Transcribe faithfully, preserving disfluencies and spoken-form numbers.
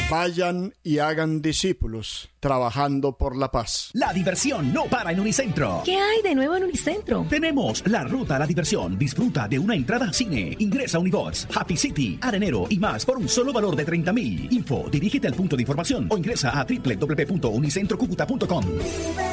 Vayan y hagan discípulos, trabajando por la paz. La diversión no para en Unicentro. ¿Qué hay de nuevo en Unicentro? Tenemos la ruta a la diversión. Disfruta de una entrada a cine. Ingresa a Unibox, Happy City, Arenero y más por un solo valor de treinta mil. Info, dirígete al punto de información o ingresa a doble u doble u doble u punto unicentro cúcuta punto com.